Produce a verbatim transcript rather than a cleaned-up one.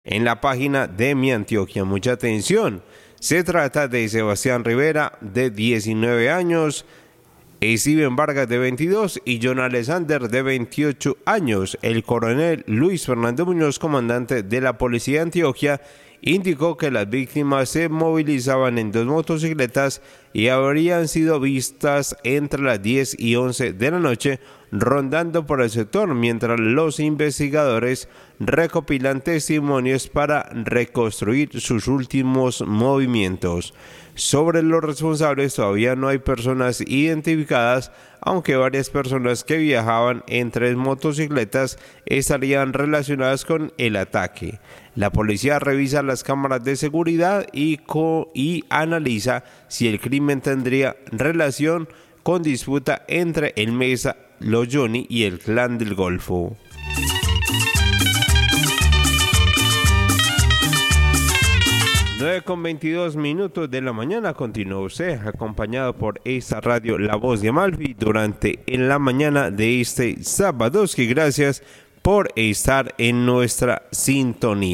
en la página de Mi Antioquia. Mucha atención. Se trata de Sebastián Rivera, de diecinueve años, Steven Vargas, de veintidós, y John Alexander, de veintiocho años. El coronel Luis Fernando Muñoz, comandante de la Policía de Antioquia, indicó que las víctimas se movilizaban en dos motocicletas y habrían sido vistas entre las diez y once de la noche rondando por el sector, mientras los investigadores recopilan testimonios para reconstruir sus últimos movimientos. Sobre los responsables todavía no hay personas identificadas, aunque varias personas que viajaban en tres motocicletas estarían relacionadas con el ataque. La policía revisa las cámaras de seguridad y, co- y analiza si el crimen tendría relación con disputa entre el Mesa, los Johnny y el Clan del Golfo. nueve con veintidós minutos de la mañana, continúa usted acompañado por esta radio La Voz de Amalfi durante en la mañana de este sábado. Gracias por estar en nuestra sintonía.